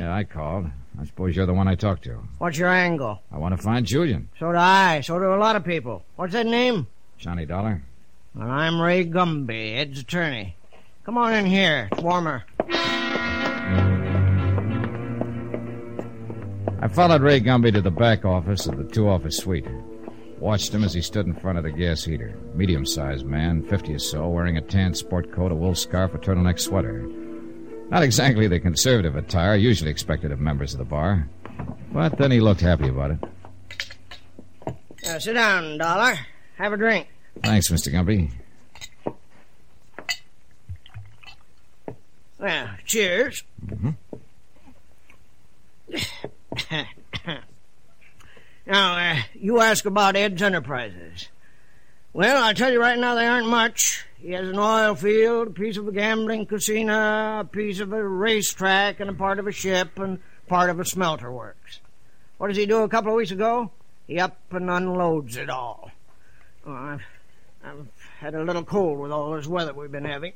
Yeah, I called. I suppose you're the one I talked to. What's your angle? I want to find Julian. So do I. So do a lot of people. What's that name? Johnny Dollar. Well, I'm Ray Gumby, Ed's attorney. Come on in here. It's warmer. I followed Ray Gumby to the back office of the two-office suite. Watched him as he stood in front of the gas heater. Medium-sized man, 50 or so, wearing a tan sport coat, a wool scarf, a turtleneck sweater. Not exactly the conservative attire usually expected of members of the bar. But then he looked happy about it. Sit down, Dollar. Have a drink. Thanks, Mr. Gumby. Well, cheers. Mm-hmm. Now, you ask about Ed's Enterprises. Well, I'll tell you right now, they aren't much. He has an oil field, a piece of a gambling casino, a piece of a racetrack, and a part of a ship, and part of a smelter works. What does he do a couple of weeks ago? He up and unloads it all. Oh, I've had a little cold with all this weather we've been having.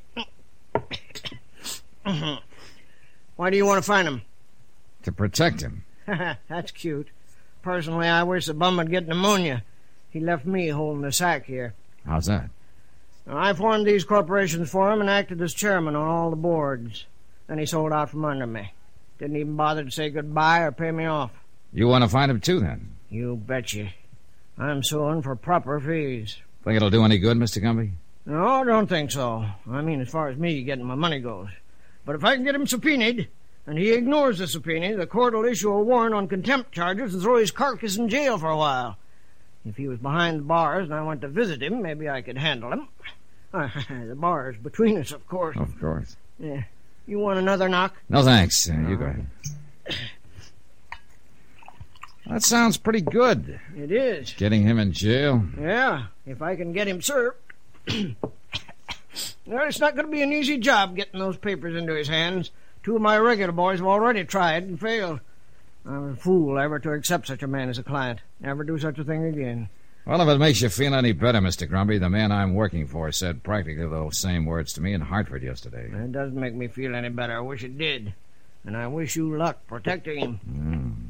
Why do you want to find him? To protect him. That's cute. Personally, I wish the bum would get pneumonia. He left me holding the sack here. How's that? Now, I formed these corporations for him and acted as chairman on all the boards. Then he sold out from under me. Didn't even bother to say goodbye or pay me off. You want to find him, too, then? You betcha. I'm suing for proper fees. Think it'll do any good, Mr. Gumby? No, I don't think so. I mean, as far as me getting my money goes. But if I can get him subpoenaed, and he ignores the subpoena, the court will issue a warrant on contempt charges and throw his carcass in jail for a while. If he was behind the bars and I went to visit him, maybe I could handle him. The bars between us, of course. Of course. Yeah. You want another knock? No, thanks. You go ahead. That sounds pretty good. It is. Getting him in jail? Yeah, if I can get him served. Well, it's not going to be an easy job getting those papers into his hands. Two of my regular boys have already tried and failed. I'm a fool ever to accept such a man as a client. Never do such a thing again. Well, if it makes you feel any better, Mr. Gumby, the man I'm working for said practically those same words to me in Hartford yesterday. It doesn't make me feel any better. I wish it did. And I wish you luck protecting him.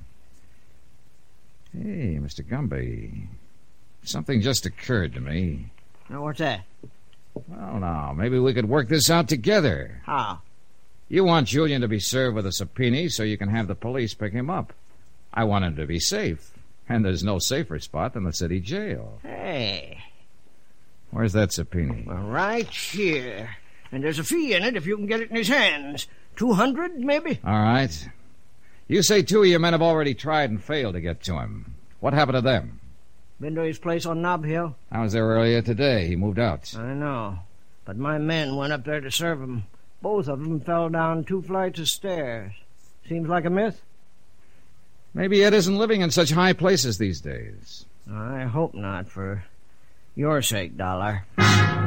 Hey, Mr. Gumby, something just occurred to me. Now, what's that? Well, now, maybe we could work this out together. How? You want Julian to be served with a subpoena so you can have the police pick him up. I want him to be safe. And there's no safer spot than the city jail. Hey. Where's that subpoena? Well, right here. And there's a fee in it if you can get it in his hands. $200, maybe? All right. You say two of your men have already tried and failed to get to him. What happened to them? Been to his place on Nob Hill? I was there earlier today. He moved out. I know. But my men went up there to serve him. Both of them fell down 2 flights of stairs. Seems like a myth? Maybe Ed isn't living in such high places these days. I hope not, for your sake, Dollar.